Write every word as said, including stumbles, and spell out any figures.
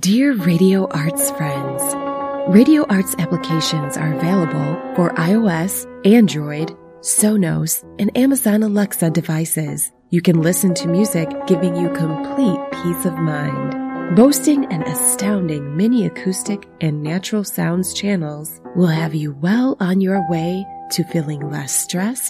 Dear Radio Arts friends, Radio Arts applications are available for iOS, Android, Sonos, and Amazon Alexa devices. You can listen to music giving you complete peace of mind. Boasting an astounding mini acoustic and natural sounds channels will have you well on your way to feeling less stressed